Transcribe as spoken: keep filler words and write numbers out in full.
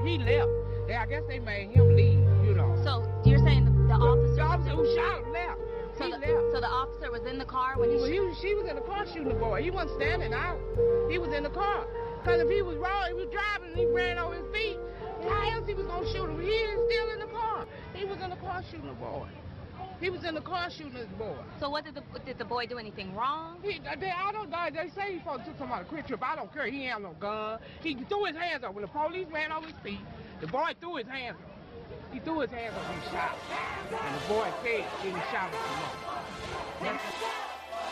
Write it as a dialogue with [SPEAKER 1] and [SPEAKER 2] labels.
[SPEAKER 1] he left. They, I guess they made him leave, you know.
[SPEAKER 2] So you're saying the, the officer...
[SPEAKER 1] The officer who shot him left.
[SPEAKER 2] So
[SPEAKER 1] he
[SPEAKER 2] the,
[SPEAKER 1] left.
[SPEAKER 2] So the officer was in the car when he...
[SPEAKER 1] Well, he was, she was in the car shooting the boy. He wasn't standing out. He was in the car. Because if he was wrong, he was driving and he ran over his feet, how else he was going to shoot him? He is still in the car. He was in the car shooting the boy. He was in the car shooting his boy.
[SPEAKER 2] So what did the did the boy do anything wrong?
[SPEAKER 1] He, they, I don't know. They say he supposed to took somebody a quick trip. I don't care. He ain't have no gun. He threw his hands up. When the police ran over his feet, the boy threw his hands up. He threw his hands up and he shot. And the boy said he was shot at the mother.